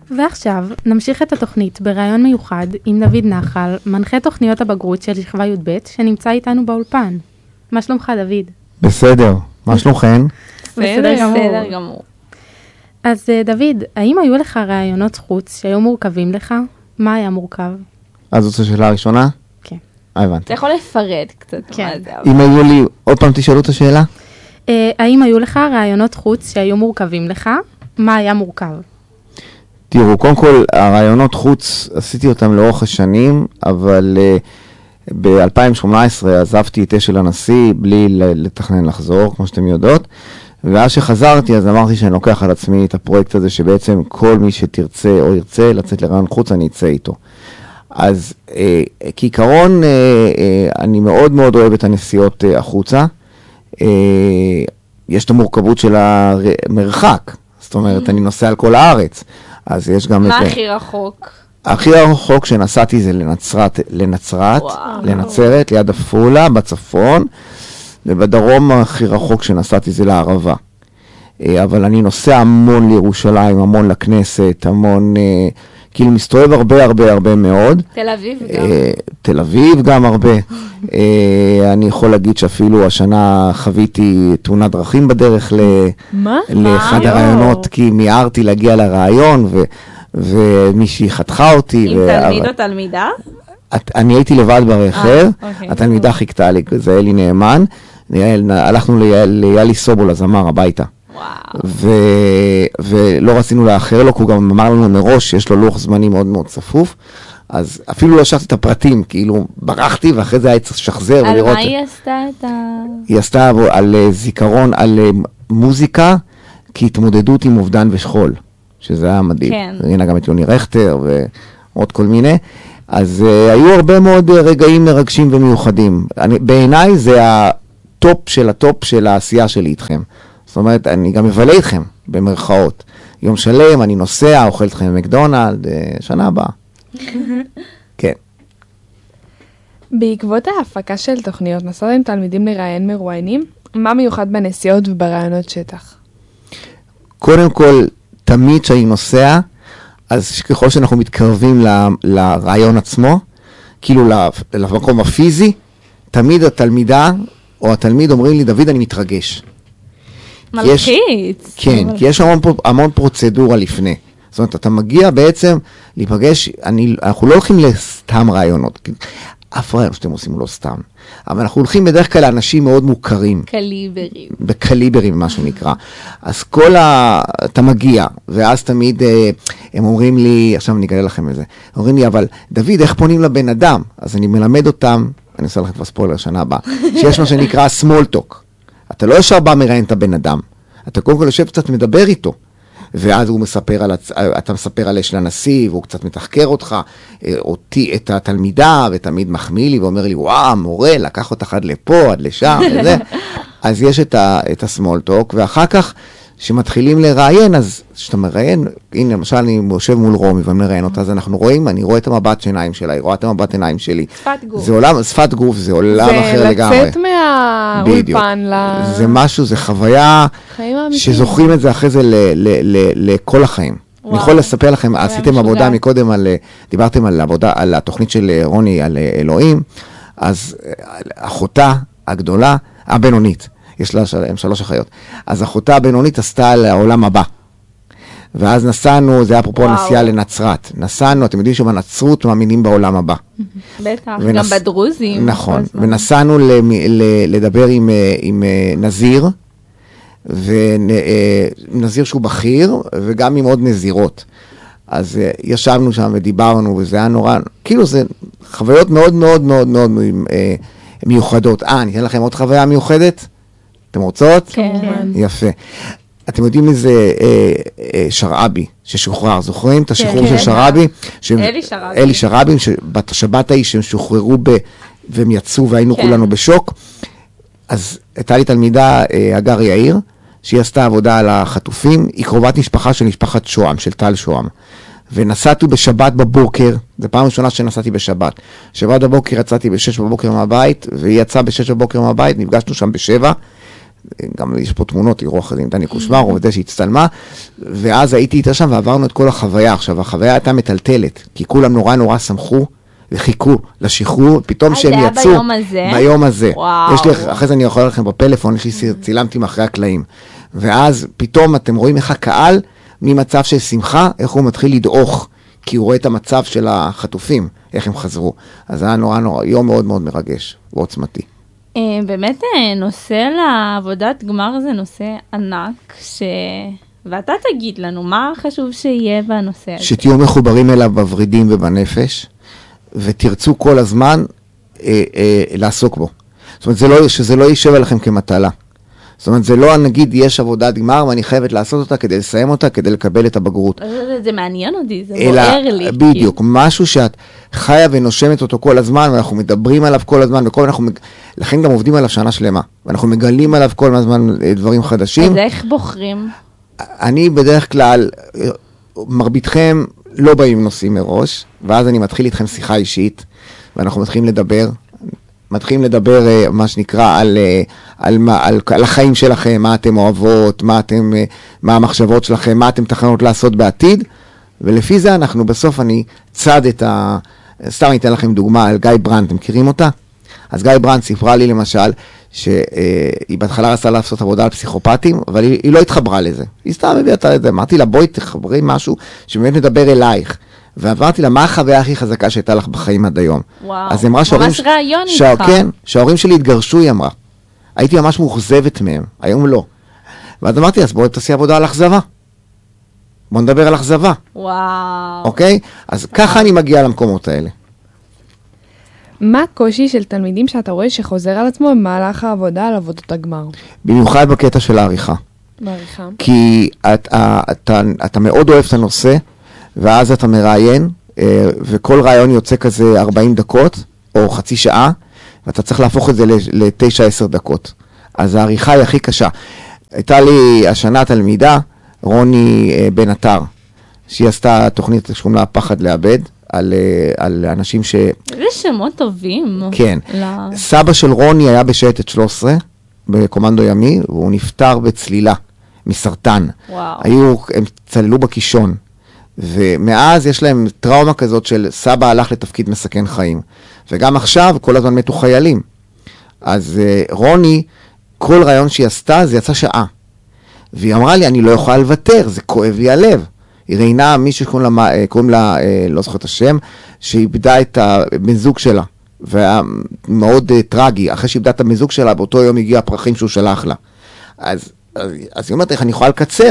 ועכשיו נמשיך את התוכנית ברעיון מיוחד עם דוד נחל, מנחה תוכניות הבגרות של שכבה י"ב, שנמצא איתנו באולפן. מה שלומך, דוד? בסדר. מה שלומכן? בסדר גמור. אז דוד, האם היו לך רעיונות חוץ שהיו מורכבים לך? מה היה מורכב? אז זאת השאלה הראשונה? כן. הבנתי. אתה יכול לפרט קצת. כן. אם היו לי, עוד פעם תשאלו את השאלה? האם היו לך רעיונות חוץ שהיו מורכבים לך? מה היה מורכב? תראו, קודם כל, הרעיונות חוץ, עשיתי אותם לאורך השנים, אבל ב-2018 עזבתי את אשל הנשיא בלי לתכנן לחזור, כמו שאתם יודעות, ואז שחזרתי, אז אמרתי שאני לוקח על עצמי את הפרויקט הזה, שבעצם כל מי שתרצה או ירצה לצאת לרעיון חוץ, אני אצא איתו. אז כעיקרון, אני מאוד מאוד אוהב את הנסיעות החוצה. יש את המורכבות של המרחק, זאת אומרת, אני נוסע על כל הארץ. אז יש גם מה הכי רחוק? הכי רחוק שנסעתי זה לנצרת, ליד עפולה, בצפון, ובדרום הכי רחוק שנסעתי זה לערבה. אבל אני נוסע המון לירושלים, המון לכנסת, המון, כאילו מסתובב הרבה מאוד. תל אביב גם. תל אביב גם הרבה. אני יכול להגיד שאפילו השנה חוויתי תאונת דרכים בדרך לאחד הרעיונות, כי מיהרתי להגיע לרעיון, ומישהי חתכה אותי. עם תלמיד או תלמידה? אני הייתי לבד ברכב, התלמידה חיכתה לי, זה אלי נאמן, הלכנו ליאלי סובול, הזמר, הביתה. ולא רצינו לאחר לו, כי הוא גם אמר לנו מראש שיש לו לוח זמנים מאוד מאוד צפוף, אז אפילו לא השארתי את הפרטים, כאילו ברחתי, ואחרי זה היה צריך לשחזר ולראות. על מה היא עשתה את היא עשתה על זיכרון, על מוזיקה, כהתמודדות עם אובדן ושכול, שזה היה מדהים. כן. הנה גם את יוני רכטר ועוד כל מיני. אז היו הרבה מאוד רגעים מרגשים ומיוחדים. בעיניי זה הטופ של העשייה שלי איתכם. זאת אומרת, אני גם מבלה איתכם, במרכאות. יום שלם, אני נוסע, אוכל איתכם במקדונלד, שנה הבאה. כן. בעקבות ההפקה של תוכניות, נסעתם תלמידים לראיין מרואיינים? מה מיוחד בנסיעות וברעיונות שטח? קודם כל, תמיד שאני נוסע, אז ככל שאנחנו מתקרבים לרעיון עצמו, כאילו למקום הפיזי, תמיד התלמידה או התלמיד אומרים לי, דוד, אני מתרגש. מלחיץ. כן, כי יש המון פרוצדורה לפני. זאת אומרת, אתה מגיע בעצם להיפגש, אנחנו לא הולכים לסתם רעיונות, אף רעיון שאתם עושים הוא לא סתם, אבל אנחנו הולכים בדרך כלל לאנשים מאוד מוכרים. קליברים. בקליברים, מה שנקרא. אז אתה מגיע, ואז תמיד הם אומרים לי, עכשיו אני אגלה לכם את זה, אומרים לי, אבל דוד, איך פונים לבן אדם? אז אני מלמד אותם, אני עושה לכם כבר ספוילר שנה הבאה, שיש מה שנקרא small talk. אתה לא ישר בא מראיין את הבן אדם, אתה קודם כל יושב קצת מדבר איתו, ואז הוא מספר אתה מספר על אשל הנשיא, והוא קצת מתחקר אותך, אותי, את התלמידה, ותמיד מחמיא לי, ואומר לי, וואו, מורה, לקח אותך עד לפה, עד לשם, וזה. אז יש את הסמול טוק, ואחר כך, שמתחילים לראיין, אז כשאתה מראיין, הנה, למשל, אני יושב מול רומי, ואני מראיין אותה, אז אנחנו רואים, אני רואה את המבט עיניים שלה, היא רואה את המבט עיניים שלי. שפת גוף. זה עולם, שפת גוף, זה עולם אחר לגמרי. זה לצאת מהאולפן זה משהו, זה חוויה שזוכרים את זה אחרי זה לכל החיים. אני יכול לספר לכם, עשיתם עבודה מקודם, דיברתם על התוכנית של רוני, על אלוהים, אז אחותה הגדולה, הבינונית, יש לה 3 אחיות, אז אחותה הבינונית עשתה על העולם הבא. ואז נסענו, זה היה אפרופו נסיעה לנצרת. נסענו, אתם יודעים שבנצרות מאמינים בעולם הבא. בטח, גם בדרוזים. נכון, ונסענו לדבר עם נזיר, ונזיר שהוא בכיר, וגם עם עוד נזירות. אז ישבנו שם ודיברנו, וזה היה נורא, כאילו זה חוויות מאוד מאוד מאוד מאוד מיוחדות. אני אתן לכם עוד חוויה מיוחדת? אתם רוצות? כן. יפה. אתם יודעים איזה שרעבי ששוחרר, זוכרים את השחרור של שרעבי? אלי שרעבי, בשבת ההיא שהם שוחררו והם יצאו והיינו כולנו בשוק. אז הייתה לי תלמידה, אגר יאיר, שהיא עשתה עבודה על החטופים, היא קרובת משפחה של משפחת שוהם, של טל שוהם. ונסעתי בשבת בבוקר, זו פעם ראשונה שנסעתי בשבת. שבת בבוקר יצאתי ב6 בבוקר מהבית, והיא יצאה ב6 בבוקר מהבית, נפגשנו שם ב7, גם יש פה תמונות, תראו אחרי זה עם דני קושמרו, וזה שהצטלמה, ואז הייתי איתה שם ועברנו את כל החוויה. עכשיו, החוויה הייתה מטלטלת, כי כולם נורא נורא שמחו, וחיכו לשחרור, פתאום שהם יצאו. זה היה ביום הזה? ביום הזה. וואו. יש לי, אחרי זה אני יכול לכם בפלאפון, יש לי צילמתי מאחרי הקלעים. ואז פתאום אתם רואים איך הקהל, ממצב של שמחה, איך הוא מתחיל לדעוך, כי הוא רואה את המצב של החטופים, איך הם חזרו. אז זה היה נורא נורא, יום מאוד מאוד מרגש ועוצמתי. באמת נושא לעבודת גמר זה נושא ענק, ואתה תגיד לנו מה חשוב שיהיה בנושא הזה. שתהיו מחוברים אליו בוורידים ובנפש, ותרצו כל הזמן לעסוק בו. זאת אומרת, שזה לא יישב עליכם כמטלה. זאת אומרת, זה לא, נגיד, יש עבודת גמר, ואני חייבת לעשות אותה כדי לסיים אותה, כדי לקבל את הבגרות. זה מעניין אותי, זה בוער לי. בדיוק, משהו שאת חיה ונושמת אותו כל הזמן, ואנחנו מדברים עליו כל הזמן, לכן גם עובדים עליו שנה שלמה, ואנחנו מגלים עליו כל הזמן דברים חדשים. אז איך בוחרים? אני בדרך כלל, מרביתכם לא באים נושאים מראש, ואז אני מתחיל איתכם שיחה אישית, ואנחנו מתחילים לדבר מה שנקרא על החיים שלכם, מה אתם אוהבות, מה המחשבות שלכם, מה אתם תכננות לעשות בעתיד, ולפי זה אנחנו בסוף אני צד סתם אני אתן לכם דוגמה על גיא ברנד, אתם מכירים אותה? אז גיא ברנד סיפרה לי למשל, שהיא בהתחלה רצתה לעשות עבודה על פסיכופטים, אבל היא לא התחברה לזה. היא סתם הביאה את זה, אמרתי לה בואי תחברי משהו שבאמת מדבר אלייך. ועברתי לה, מה החוויה הכי חזקה שהייתה לך בחיים עד היום? וואו, אז אמרה ממש רעיון איתך. כן, שההורים שלי התגרשו, היא אמרה. הייתי ממש מוחזבת מהם, היום לא. ואז אמרתי, אז בואי תעשי עבודה על אכזבה. בואו נדבר על אכזבה. וואו. אוקיי? אז ככה אני מגיע למקומות האלה. מה הקושי של תלמידים שאתה רואה שחוזר על עצמו במהלך העבודה על עבודות הגמר? במיוחד בקטע של העריכה. בעריכה. כי אתה מאוד אוהב את הנושא, ואז אתה מראיין, וכל רעיון יוצא כזה 40 דקות, או חצי שעה, ואתה צריך להפוך את זה ל-9-10 דקות. אז העריכה היא הכי קשה. הייתה לי השנה תלמידה, רוני בן אתר, שהיא עשתה תוכנית שקוראים לה פחד לאבד, על אנשים איזה שמות טובים. כן. סבא של רוני היה בשייטת 13, בקומנדו ימי, והוא נפטר בצלילה, מסרטן. וואו. הם צללו בקישון. ומאז יש להם טראומה כזאת של סבא הלך לתפקיד מסכן חיים. וגם עכשיו כל הזמן מתו חיילים. אז רוני, כל רעיון שהיא עשתה, זה יצא שעה. והיא אמרה לי, אני לא יכולה לוותר, זה כואב לי הלב. היא ראיינה מישהו שקוראים לה, לא זוכר את השם, שאיבדה את הבן זוג שלה. והיה מאוד טרגי. אחרי שאיבדה את הבן זוג שלה, באותו יום הגיע הפרחים שהוא שלח לה. אז היא אומרת, איך אני יכולה לקצר?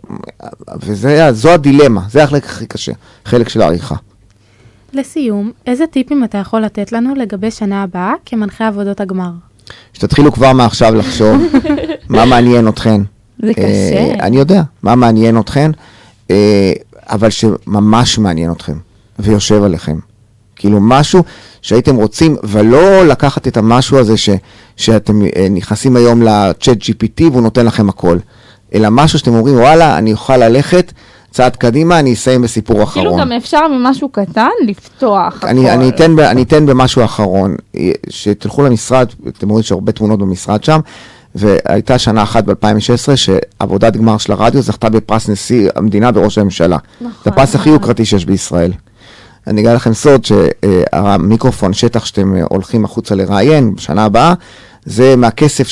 וזו הדילמה, זה החלק הכי קשה, חלק של העריכה. לסיום, איזה טיפים אתה יכול לתת לנו לגבי שנה הבאה כמנחה עבודות הגמר? שתתחילו כבר מעכשיו לחשוב מה מעניין אתכן. זה קשה. אני יודע, מה מעניין אתכן, אבל שממש מעניין אתכם, ויושב עליכם. כאילו משהו שהייתם רוצים, ולא לקחת את המשהו הזה שאתם נכנסים היום לצ'אט GPT, והוא נותן לכם הכל. אלא משהו שאתם אומרים, וואלה, אני אוכל ללכת, צעד קדימה, אני אסיים בסיפור אחרון. כאילו גם אפשר ממשהו קטן לפתוח. אני אתן במשהו אחרון, שתלכו למשרד, אתם רואים שהרבה תמונות במשרד שם, והייתה שנה אחת ב-2016, שעבודת גמר של הרדיו זכתה בפרס נשיא המדינה בראש הממשלה. זה הפרס הכי יוקרתי שיש בישראל. אני אגלה לכם סוד שהמיקרופון, שטח שאתם הולכים החוצה לראיין בשנה הבאה, זה מהכסף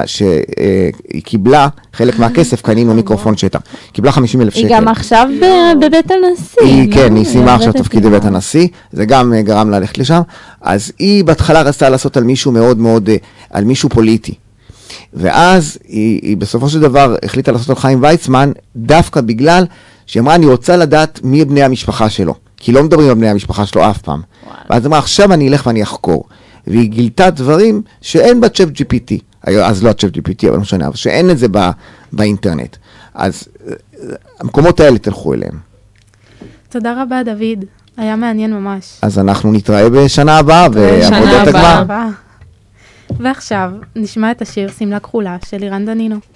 שהיא קיבלה, חלק מהכסף קנינו מיקרופון שטח. קיבלה 50,000 שקל. היא גם עכשיו בבית הנשיא. כן, היא סיימה עכשיו תפקיד בבית הנשיא, זה גם גרם לה ללכת לשם. אז היא בהתחלה רצתה לעשות על מישהו מאוד מאוד, על מישהו פוליטי. ואז היא בסופו של דבר החליטה לעשות על חיים ויצמן, דווקא בגלל שהיא אמרה, אני רוצה לדעת מי בני המשפחה שלו. כי לא מדברים על בני המשפחה שלו אף פעם. ואז אמרה, עכשיו אני אלך ואני אחקור. והיא גילתה דברים שאין בצ'אט GPT, אז לא הצ'אט GPT, אבל לא משנה, אבל שאין את זה באינטרנט. אז המקומות האלה תלכו אליהם. תודה רבה, דוד. היה מעניין ממש. אז אנחנו נתראה בשנה הבאה, ועבודת הגמר. ועכשיו נשמע את השיר סמלה כחולה של לירן דנינו.